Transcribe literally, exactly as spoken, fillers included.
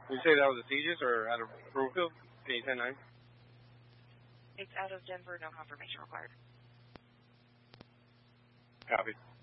You say that was a Aegis or out of Brookfield? A ten nine? It's out of Denver, no confirmation required. Copy.